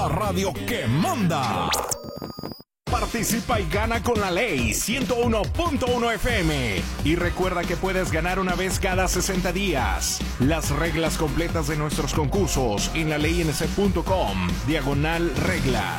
La radio que manda. Participa y gana con la Ley 101.1 FM. Y recuerda que puedes ganar una vez cada 60 días. Las reglas completas de nuestros concursos en laleyNC.com/reglas.